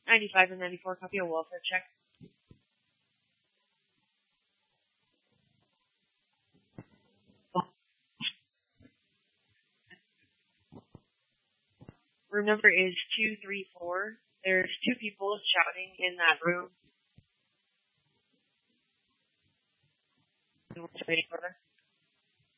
95 and 94, copy a welfare check. Room number is 234. There's two people shouting in that room. Waiting for them.